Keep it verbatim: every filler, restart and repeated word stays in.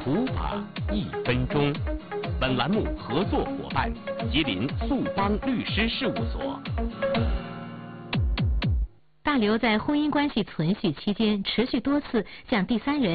普法一分钟。本栏目合作伙伴：吉林速邦律师事务所。 大刘在婚姻关系存续期间，持续多次向第三人